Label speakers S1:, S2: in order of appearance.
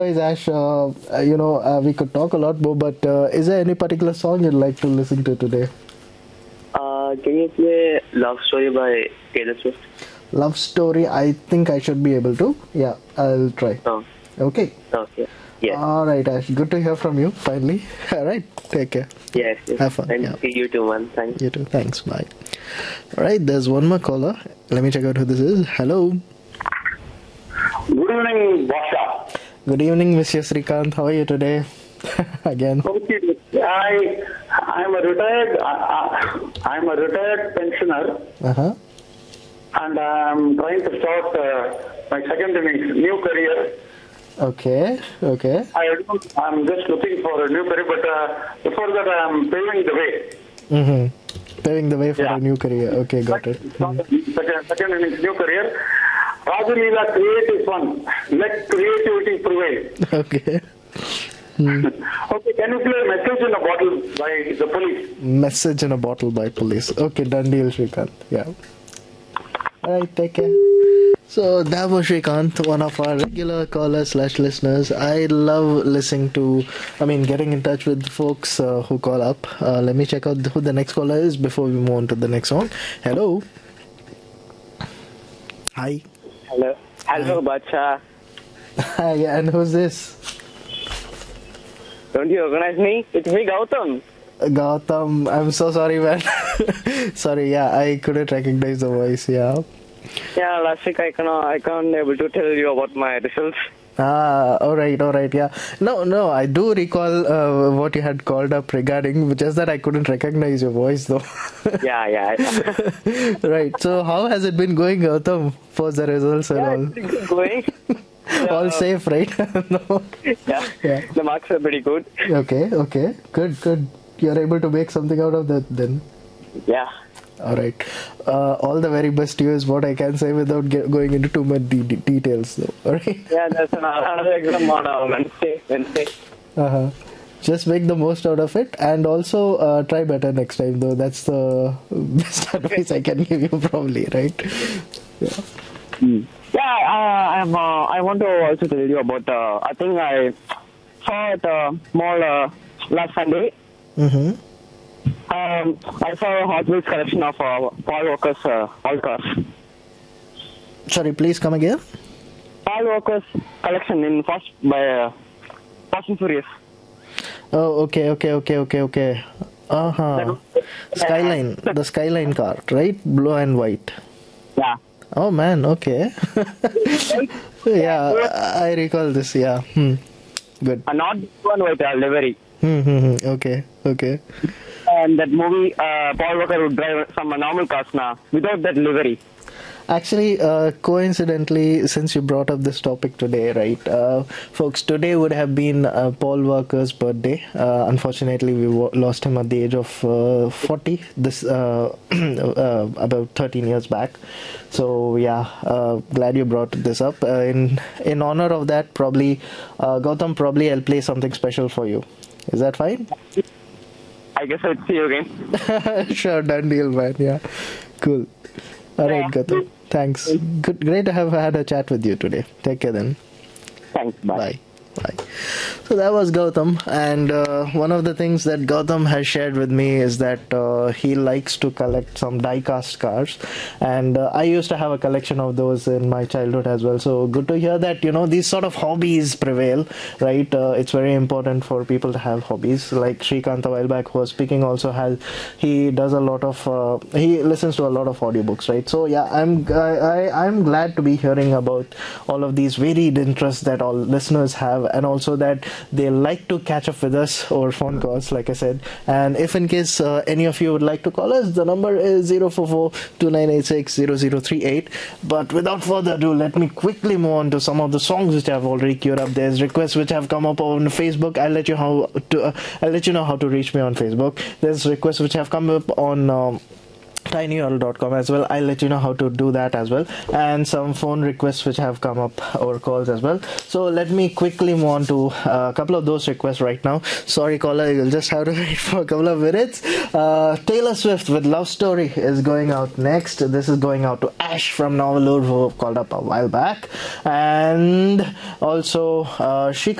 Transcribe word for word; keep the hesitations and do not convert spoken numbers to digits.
S1: Guys, Ash, uh, uh, you know, uh, we could talk a lot more, but uh, is there any particular song you'd like to listen to today?
S2: Uh, can you play Love Story by Taylor Swift?
S1: Love Story, I think I should be able to. Yeah, I'll try.
S2: Oh,
S1: Okay.
S2: okay. Yes.
S1: All right, Ash. Good to hear from you, finally. All right. Take care.
S2: Yes. yes.
S1: Have fun,
S2: And
S1: yeah.
S2: you too, man. Thanks.
S1: You too. Thanks. Bye. All right, there's one more caller. Let me check out who this is. Hello.
S3: Good evening, Basha.
S1: Good evening, Mister Srikanth. How are you today? Again.
S3: Okay, I I'm a retired I, I, I'm a retired pensioner,
S1: Uh huh.
S3: and I'm trying to start uh, my second innings, new career.
S1: Okay. Okay.
S3: I don't, I'm just looking for a new career, but uh, before that I'm paving the way.
S1: Mm-hmm. Paving the way for
S3: Yeah.
S1: a new career. Okay, got it.
S3: Second, second innings, new career. Rajalila, creative fun. Let creativity prevail.
S1: Okay.
S3: Okay, can you play Message in a Bottle by the Police?
S1: Message in a Bottle by Police. Okay, done deal, Srikanth. Yeah. Alright, take care. So that was Srikanth, one of our regular callers slash listeners. I love listening to, I mean, getting in touch with folks uh, who call up. Uh, let me check out who the next caller is before we move on to the next song. Hello. Hi.
S2: Hello. Hello, Bacha.
S1: Hi, and who's this?
S2: Don't you recognize me? It's me, Gautam.
S1: Gautam. I'm so sorry, man. Sorry, yeah, I couldn't recognize the voice, yeah.
S2: Yeah, last week I can't, I can't able to tell you about my results.
S1: Ah, alright, alright, yeah. No, no, I do recall uh, what you had called up regarding, just that I couldn't recognize your voice though.
S2: Yeah, yeah. yeah.
S1: Right, so how has it been going, Gautam, for the results and
S2: yeah
S1: all?
S2: it's pretty good going.
S1: All
S2: Uh,
S1: safe, right? No.
S2: Yeah.
S1: Yeah.
S2: The marks are pretty good.
S1: Okay, okay, good, good. You're able to make something out of that then.
S2: Yeah.
S1: Alright. Uh, all the very best to you is what I can say without get, going into too much de- de- details though, alright?
S2: Yeah, that's an, another exam on uh, Wednesday. Wednesday.
S1: Uh-huh. Just make the most out of it, and also uh, try better next time though. That's the best advice I can give you probably, right? Yeah.
S2: Yeah, uh, I'm. Uh, I want to also tell you about. Uh, I think I saw at uh, mall uh, last Sunday.
S1: Mm-hmm.
S2: Um, I saw a Hot Wheels collection of uh, Paul Walker's uh, all cars.
S1: Sorry, please come again.
S2: Paul Walker's collection in Fast by uh, Fast and Furious.
S1: Oh, okay, okay, okay, okay, okay. Uh-huh. Skyline, the Skyline car, right? Blue and white.
S2: Yeah.
S1: Oh man, okay. Yeah, I recall this, yeah. Hmm. Good.
S2: Uh, not one with uh, livery.
S1: Hmm, hmm, hmm. Okay, okay.
S2: And that movie, uh, Paul Walker would drive some uh, normal cars now without that livery.
S1: Actually, uh, coincidentally, since you brought up this topic today, right, uh, folks, today would have been uh, Paul Walker's birthday. Uh, unfortunately, we w- lost him at the age of uh, forty, this uh, uh, about thirteen years back. So, yeah, uh, glad you brought this up. Uh, in in honor of that, probably, uh, Gautam, probably I'll play something special for you. Is that fine?
S2: I guess I'd see you again.
S1: Sure, done deal, man. Yeah, cool. All right,
S2: Yeah.
S1: Gautam. Thanks. Good, great to have had a chat with you today. Take care then.
S2: Thanks. Bye.
S1: Bye. Bye. So that was Gautam, and uh, one of the things that Gautam has shared with me is that uh, he likes to collect some die-cast cars, and uh, I used to have a collection of those in my childhood as well. So good to hear that, you know, these sort of hobbies prevail, right? Uh, it's very important for people to have hobbies. Like Srikanth a while back who was speaking also has, he does a lot of, uh, he listens to a lot of audiobooks, right? So yeah, I'm I, I I'm glad to be hearing about all of these varied interests that all listeners have, and also that they like to catch up with us over phone calls, like I said. And if in case uh, any of you would like to call us, the number is zero four four two nine eight six zero zero three eight. But without further ado, let me quickly move on to some of the songs which I've already queued up. There's requests which have come up on Facebook. I'll let you how to uh, I'll let you know how to reach me on Facebook. There's requests which have come up on um, tinyurl dot com as well. I'll let you know how to do that as well, and some phone requests which have come up over calls as well. So let me quickly move on to a couple of those requests right now. Sorry caller, you'll just have to wait for a couple of minutes. uh, Taylor Swift with Love Story is going out next. This is going out to Ash from Novelur, who called up a while back, and also uh, she